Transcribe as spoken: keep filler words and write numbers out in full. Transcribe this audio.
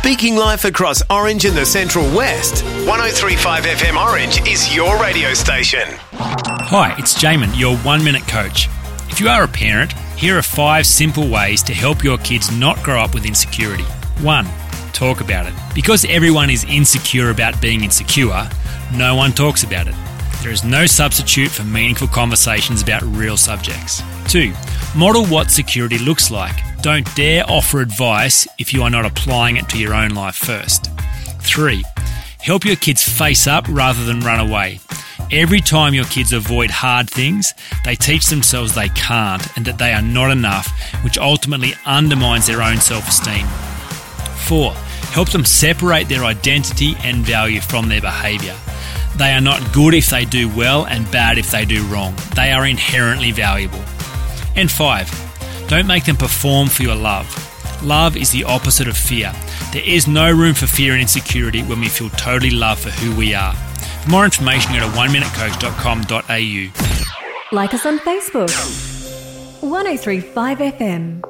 speaking life across Orange and the Central West. one oh three point five F M Orange is your radio station. Hi, it's Jamin, your one-minute coach. If you are a parent, here are five simple ways to help your kids not grow up with insecurity. One, talk about it. Because everyone is insecure about being insecure, no one talks about it. There is no substitute for meaningful conversations about real subjects. Two, model what security looks like. Don't dare offer advice if you are not applying it to your own life first. Three, help your kids face up rather than run away. Every time your kids avoid hard things, they teach themselves they can't and that they are not enough, which ultimately undermines their own self-esteem. Four, help them separate their identity and value from their behaviour. They are not good if they do well and bad if they do wrong. They are inherently valuable. And five, don't make them perform for your love. Love is the opposite of fear. There is no room for fear and insecurity when we feel totally loved for who we are. For more information, go to one minute coach dot com dot a u. Like us on Facebook. one oh three point five F M.